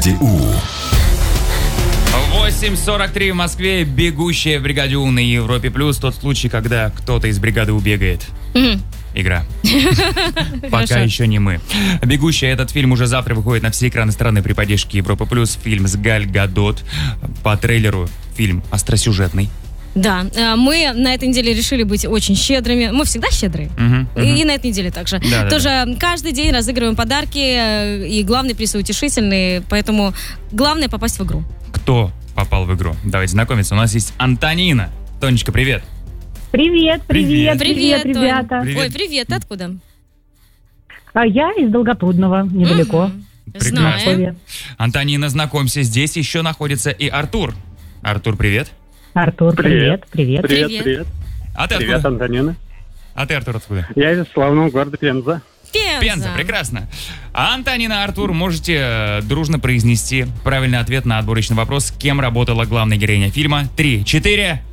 бригаде У. 8:43 в Москве. Бегущая в бригаде У на Европе Плюс. Тот случай, когда кто-то из бригады убегает. Игра. Пока еще не мы. «Бегущая» — этот фильм уже завтра выходит на все экраны страны при поддержке Европы Плюс. Фильм с Галь Гадот. По трейлеру фильм остросюжетный. Да, мы на этой неделе решили быть очень щедрыми. Мы всегда щедрые. И на этой неделе также. Тоже каждый день разыгрываем подарки. И главный приз утешительный. Поэтому главное попасть в игру. Кто попал в игру? Давайте знакомиться. У нас есть Антонина. Тонечка, привет. Привет, ребята. Привет. Ой, привет, ты откуда? Я из Долгопрудного, недалеко. Прекрасно. Антонина, знакомься, здесь еще находится и Артур. Артур, привет. Артур, привет. Привет. А ты Привет, откуда? Антонина. А ты, Артур, откуда? Я из славного города Пенза. Пенза, прекрасно. А Антонина, Артур, можете дружно произнести правильный ответ на отборочный вопрос. Кем работала главная героиня фильма? 3, 4...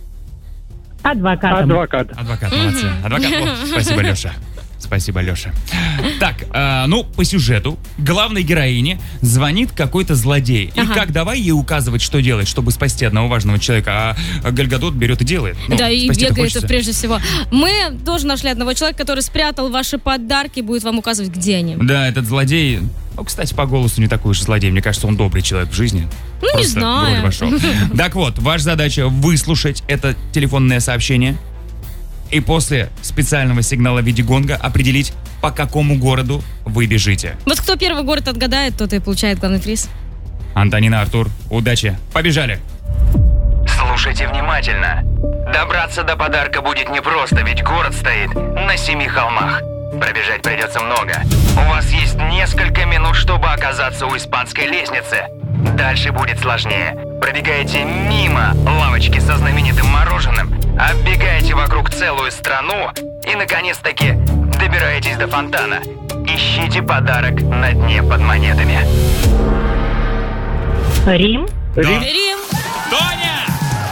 Адвокат, молодцы. Адвокат, спасибо, Леша. Спасибо, Леша. Так, по сюжету главной героине звонит какой-то злодей. И как давай ей указывать, что делать, чтобы спасти одного важного человека. А Галь Гадот берет и делает. Да, и бегает прежде всего. Мы тоже нашли одного человека, который спрятал ваши подарки, будет вам указывать, где они. Да, этот злодей... кстати, по голосу не такой уж злодей. Мне кажется, он добрый человек в жизни. Просто не знаю. Вошел. Так вот, ваша задача выслушать это телефонное сообщение и после специального сигнала в виде гонга определить, по какому городу вы бежите. Вот кто первый город отгадает, тот и получает главный приз. Антонина, Артур, удачи. Побежали. Слушайте внимательно. Добраться до подарка будет непросто, ведь город стоит на 7 холмах. Пробежать придется много. У вас есть несколько минут, чтобы оказаться у испанской лестницы. Дальше будет сложнее. Пробегаете мимо лавочки со знаменитым мороженым, оббегаете вокруг целую страну и, наконец-таки, добираетесь до фонтана. Ищите подарок на дне под монетами. Рим. Да. Рим. Тоня!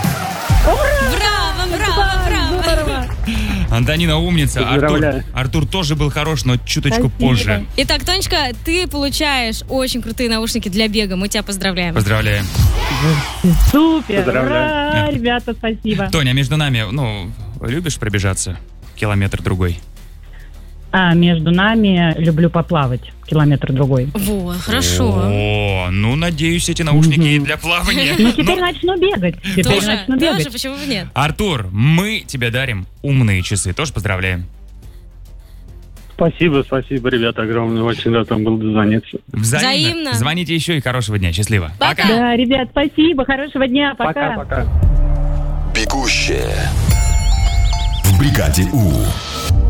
Браво! Антонина умница. Артур тоже был хорош, но чуточку позже. Итак, Тонечка, ты получаешь очень крутые наушники для бега. Мы тебя поздравляем. Поздравляем. Супер! Ура, ребята, спасибо. Тоня, между нами, любишь пробежаться километр-другой? Между нами люблю поплавать километр-другой. Во, хорошо. Надеюсь, эти наушники и для плавания. Теперь начну бегать. Тоже, почему бы нет? Артур, мы тебе дарим умные часы. Тоже поздравляем. Спасибо, ребята, огромное. Очень рад вам был дозвониться. Взаимно. Звоните еще и хорошего дня. Счастливо. Пока. Да, ребят, спасибо. Хорошего дня. Пока. Пока. Бегущая в бригаде У.